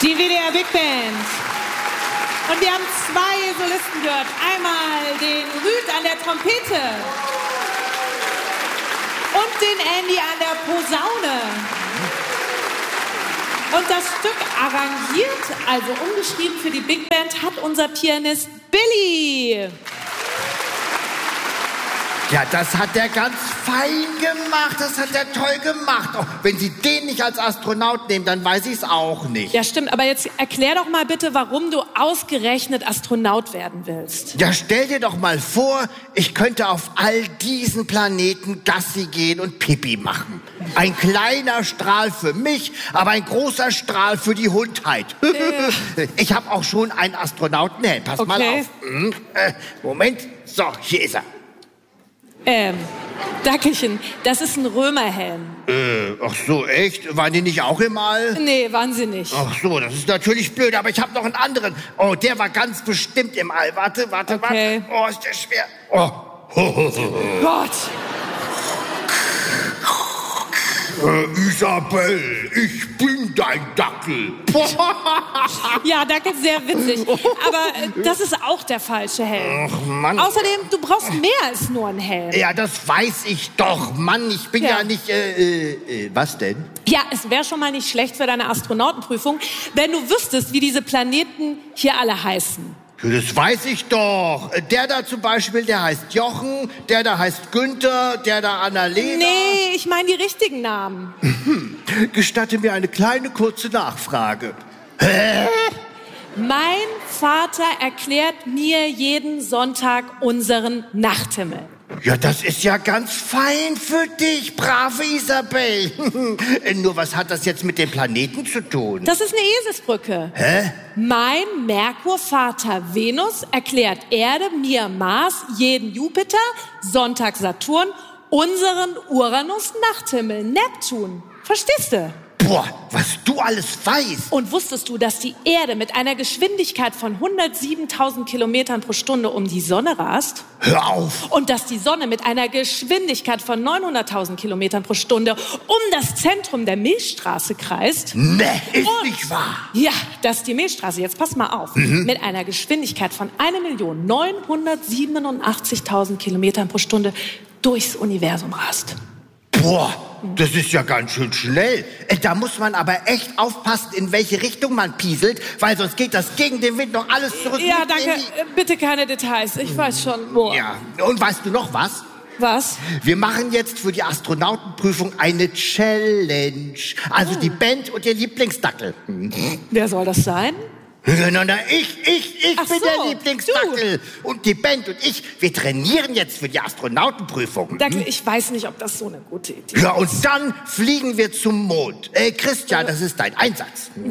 Die WDR Big Band. Und wir haben zwei Solisten gehört. Einmal den Rüd an der Trompete und den Andy an der Posaune. Und das Stück arrangiert, also umgeschrieben für die Big Band, hat unser Pianist Billy. Ja, das hat er ganz fein gemacht, das hat er toll gemacht. Oh, wenn Sie den nicht als Astronaut nehmen, dann weiß ich es auch nicht. Ja, stimmt, aber jetzt erklär doch mal bitte, warum du ausgerechnet Astronaut werden willst. Ja, stell dir doch mal vor, ich könnte auf all diesen Planeten Gassi gehen und Pipi machen. Ein kleiner Strahl für mich, aber ein großer Strahl für die Hundheit. Ich habe auch schon einen Astronautenhelm. Pass mal auf. Moment. So, hier ist er. Dackelchen, das ist ein Römerhelm. Ach so, echt? Waren die nicht auch im All? Nee, waren sie nicht. Ach so, das ist natürlich blöd, aber ich habe noch einen anderen. Oh, der war ganz bestimmt im All. Warte. Okay. Oh, ist der schwer. Oh. Gott. Isabel, ich bin dein Dackel. Ja, Dackel, sehr witzig. Aber das ist auch der falsche Helm. Ach, Mann. Außerdem, du brauchst mehr als nur einen Helm. Ja, das weiß ich doch. Mann, ich bin ja nicht... was denn? Ja, es wäre schon mal nicht schlecht für deine Astronautenprüfung, wenn du wüsstest, wie diese Planeten hier alle heißen. Das weiß ich doch. Der da zum Beispiel, der heißt Jochen, der da heißt Günther, der da Annalena. Nee, ich meine die richtigen Namen. Gestatte mir eine kleine kurze Nachfrage. Mein Vater erklärt mir jeden Sonntag unseren Nachthimmel. Ja, das ist ja ganz fein für dich, brave Isabel. Nur was hat das jetzt mit dem Planeten zu tun? Das ist eine Eselsbrücke. Hä? Mein Merkur-Vater Venus erklärt Erde, mir Mars, jeden Jupiter, Sonntag Saturn, unseren Uranus-Nachthimmel, Neptun. Verstehst du? Boah, was du alles weißt. Und wusstest du, dass die Erde mit einer Geschwindigkeit von 107.000 Kilometern pro Stunde um die Sonne rast? Hör auf. Und dass die Sonne mit einer Geschwindigkeit von 900.000 Kilometern pro Stunde um das Zentrum der Milchstraße kreist? Nee, ist nicht wahr. Ja, dass die Milchstraße, jetzt pass mal auf, mit einer Geschwindigkeit von 1.987.000 Kilometern pro Stunde durchs Universum rast. Boah, das ist ja ganz schön schnell. Da muss man aber echt aufpassen, in welche Richtung man pieselt, weil sonst geht das gegen den Wind noch alles zurück. Ja, danke. Bitte keine Details. Ich weiß schon. Boah. Ja, und weißt du noch was? Was? Wir machen jetzt für die Astronautenprüfung eine Challenge. Also die Band und ihr Lieblingsdackel. Wer soll das sein? Ich bin der Lieblingsdackel. Du. Und die Band und ich, wir trainieren jetzt für die Astronautenprüfung. Dackel, ich weiß nicht, ob das so eine gute Idee ist. Ja, und dann fliegen wir zum Mond. Christian, das ist dein Einsatz.